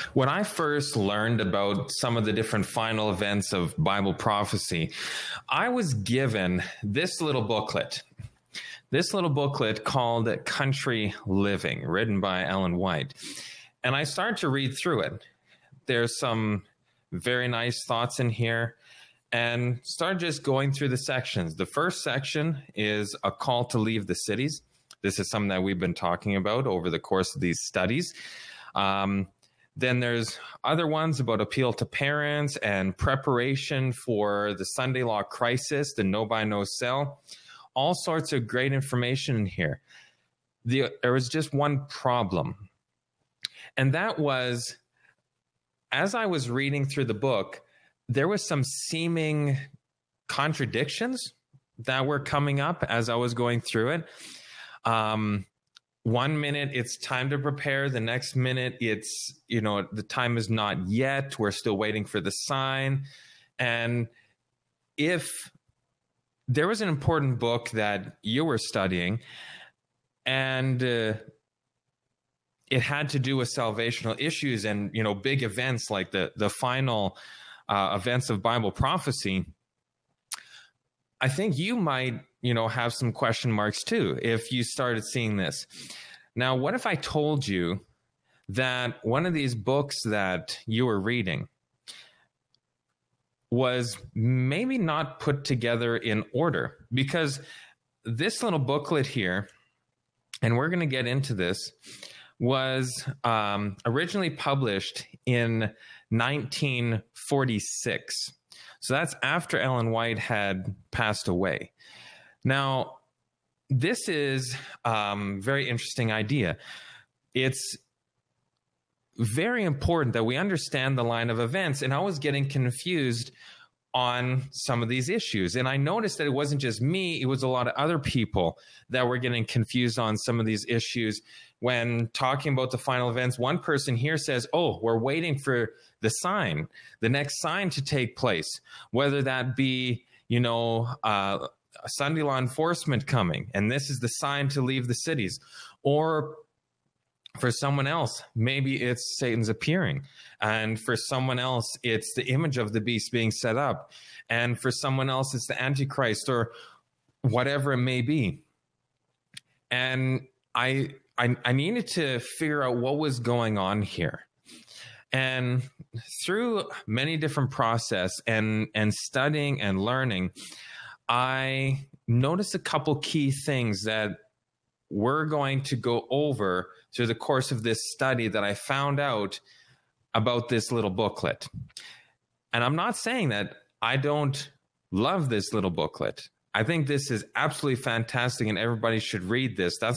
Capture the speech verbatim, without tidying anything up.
When I first learned about some of the different final events of Bible prophecy, I was given this little booklet. This little booklet called Country Living, written by Ellen White. And I started to read through it. There's some very nice thoughts in here, and started just going through the sections. The first section is a call to leave the cities. This is something that we've been talking about over the course of these studies. Um, then there's other ones about appeal to parents and preparation for the Sunday law crisis, the no buy, no sell. All sorts of great information in here. The, there was just one problem. And that was, as I was reading through the book, there was some seeming contradictions that were coming up as I was going through it. Um, one minute it's time to prepare. The next minute it's, you know, the time is not yet. We're still waiting for the sign. And if there was an important book that you were studying and uh, it had to do with salvational issues and, you know, big events like the, the final uh, events of Bible prophecy, I think you might, you know, have some question marks too if you started seeing this. Now, what if I told you that one of these books that you were reading was maybe not put together in order? Because this little booklet here, and we're going to get into this, was um, originally published in nineteen forty-six. So that's after Ellen White had passed away. Now, this is a um, very interesting idea. It's very important that we understand the line of events, and I was getting confused on some of these issues. And I noticed that it wasn't just me, it was a lot of other people that were getting confused on some of these issues. When talking about the final events, one person here says, oh, we're waiting for the sign, the next sign to take place, whether that be, you know, uh, Sunday law enforcement coming, and this is the sign to leave the cities. Or for someone else, maybe it's Satan's appearing. And for someone else, it's the image of the beast being set up. And for someone else, it's the Antichrist or whatever it may be. And I, I, I needed to figure out what was going on here. And through many different process and, and studying and learning, I noticed a couple key things that we're going to go over through the course of this study that I found out about this little booklet. And I'm not saying that I don't love this little booklet. I think this is absolutely fantastic and everybody should read this. That's